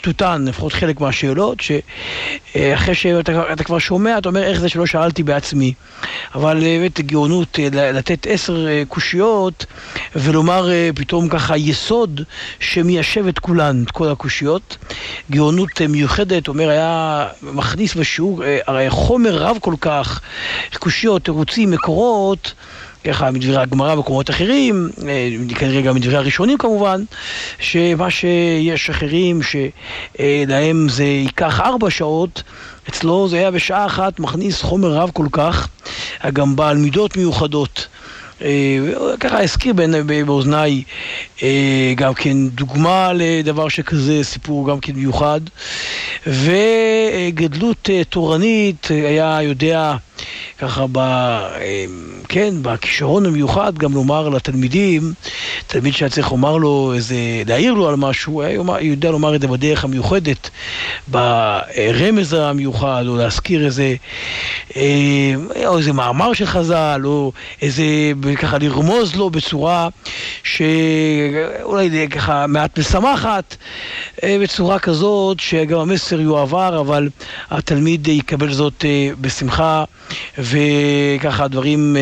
בפשטותן, לפחות חלק מהשאלות, שאחרי שאתה כבר שומע, אתה אומר איך זה שלא שאלתי בעצמי. אבל באמת גאונות לתת 10 קושיות, ולומר פתאום ככה יסוד שמיישב את כולן, את כל הקושיות. גאונות מיוחדת, אומר, היה מכניס בשיעור הרי חומר רב כל כך, קושיות, תירוצים, מקורות, ככה מדברי הגמרא במקומות אחרים, כנראה גם מדברי הראשונים כמובן, שמה שיש אחרים שלהם זה ייקח 4 שעות, אצלו זה היה בשעה אחת מכניס חומר רב כל כך, גם בעל מידות מיוחדות. ככה הזכיר באוזניי גם כן דוגמה לדבר שכזה, סיפור גם כן מיוחד, וגדלות תורנית היה יודע ככה בכישרון המיוחד גם לומר לתלמידים, תלמיד שהיה צריך לומר לו להעיר לו על משהו, היה יודע לומר את זה בדרך המיוחדת, ברמז המיוחד, או להזכיר או איזה מאמר של חז"ל, או איזה ככה לרמוז לו בצורה שאולי ככה מעט משמחת, בצורה כזאת שגם המסר יועבר, אבל התלמיד יקבל זאת בשמחה, וככה הדברים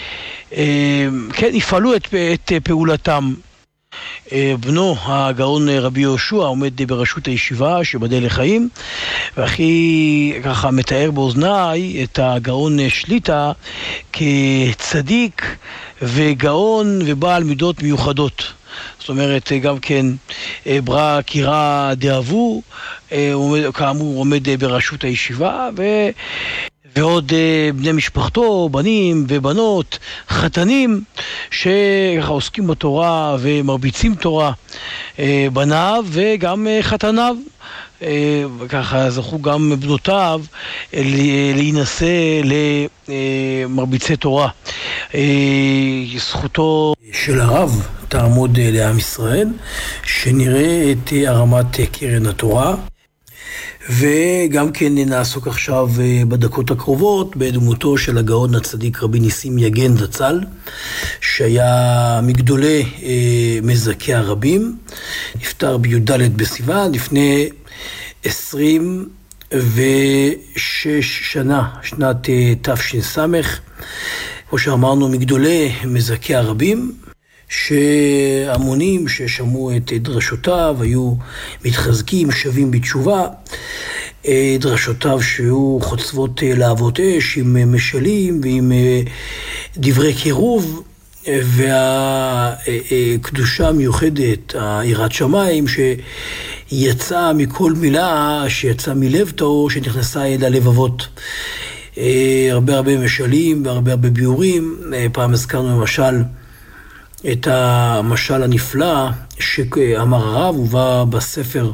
כן יפעלו את פעולתם. בנו הגאון רבי יהושע עומד בראשות הישיבה שבדל לחיים, והכי ככה מתאר באוזניי את הגאון שליטה כצדיק וגאון ובעל מידות מיוחדות. זאת אומרת, גם כן ברא קירא דאבו, כאמור עומד בראשות הישיבה, ועוד בני משפחתו, בנים ובנות, חתנים, שככה עוסקים בתורה ומרביצים תורה, בניו וגם חתניו. וככה זכו גם בנותיו להינשא למרביצי תורה. זכותו של הרב תעמוד לעם ישראל, שנראה את הרמת קרן התורה. וגם כן נעסוק עכשיו בדקות הקרובות בדמותו של הגאון הצדיק רבי ניסים יגן זצ"ל, שהיה מגדולי מזכי הרבים, נפטר בי"ד בסיוון לפני 26 שנה, שנת תש"ס, כמו שאמרנו, מגדולי מזכי הרבים, שהמונים ששמעו את דרשותיו היו מתחזקים, שווים בתשובה. דרשותיו שהיו חוצבות להבות אש עם משלים ועם דברי קירוב, והקדושה מיוחדת, היראת שמיים שיצאה מכל מילה, שיצאה מלב טהור, שנכנסה אל הלבבות. הרבה משלים והרבה ביורים. פעם הזכרנו למשל את המשל הנפלא שאמר הרב, ובא בספר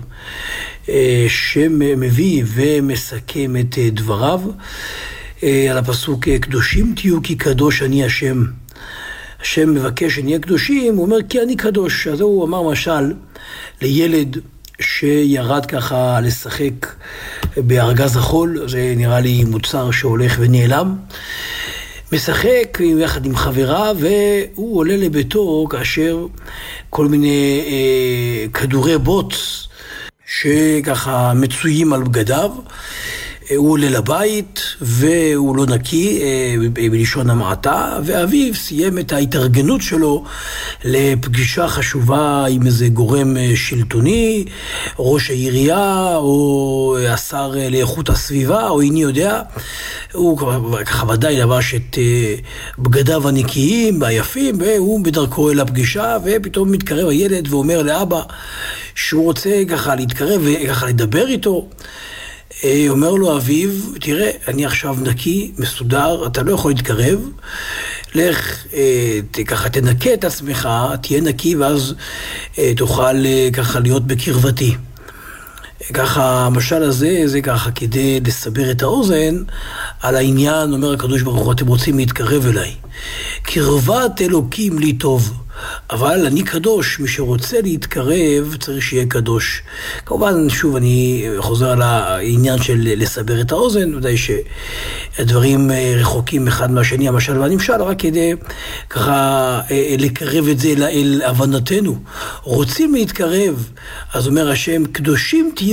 שמביא ומסכם את דבריו על הפסוק קדושים תהיו כי קדוש אני השם. השם מבקש שנהיה קדושים, הוא אומר כי אני קדוש. אז הוא אמר משל לילד שירד ככה לשחק בארגז החול, זה נראה לי מוצר שהולך ונעלם, משחק יחד עם חברה, והוא עולה לביתו כאשר כל מיני כדורי בוץ שככה מצויים על בגדיו, הוא עולה לבית והוא לא נקי בלשון המעטה, ואביו סיים את ההתארגנות שלו לפגישה חשובה עם איזה גורם שלטוני, ראש העירייה או השר לאיכות הסביבה או איני יודע. הוא ככה ודאי לבש את בגדיו הנקיים והיפים, והוא בדרכו אל הפגישה, ופתאום מתקרב הילד ואומר לאבא שהוא רוצה ככה להתקרב וככה לדבר איתו. אומר לו אביו, תראה, אני עכשיו נקי, מסודר, אתה לא יכול להתקרב, לך, ככה תנקה את עצמך, תהיה נקי, ואז תוכל ככה להיות בקרבתי. ככה, המשל הזה, זה ככה כדי לסבר את האוזן על העניין, אומר הקדוש ברוך הוא, אתם רוצים להתקרב אליי. קרבת אלוקים לי טוב, אבל אני קדוש, מי שרוצה להתקרב צריך שיהיה קדוש. כמובן, שוב, אני חוזר על העניין של לסבר את האוזן, ודאי שהדברים רחוקים אחד מהשני, המשל והנמשל, רק כדי ככה לקרב את זה אל הבנתנו. רוצים להתקרב, אז אומר השם, קדושים תהיו